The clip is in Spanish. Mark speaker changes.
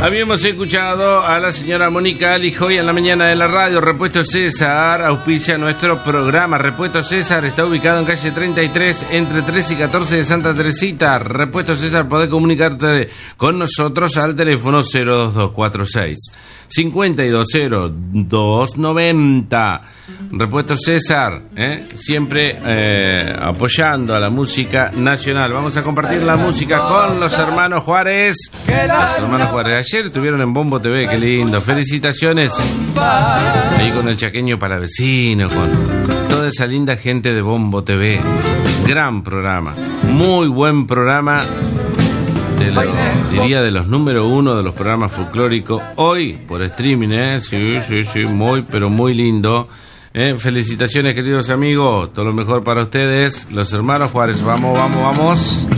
Speaker 1: Habíamos escuchado a la señora Mónica Alijoy en la mañana de la radio. Repuesto César auspicia nuestro programa. Repuesto César está ubicado en calle 33, entre 13 y 14 de Santa Teresita. Repuesto César, podés comunicarte con nosotros al teléfono 02246 520290. Repuesto César, siempre apoyando a la música nacional. Vamos a compartir la música con los hermanos Juárez. Los hermanos Juárez ayer estuvieron en Bombo TV, qué lindo. Felicitaciones ahí con el chaqueño para vecinos, con toda esa linda gente de Bombo TV. Gran programa, muy buen programa. Diría de los número uno de los programas folclóricos hoy por streaming, sí, muy pero muy lindo. Felicitaciones, queridos amigos, todo lo mejor para ustedes, los hermanos Juárez. Vamos.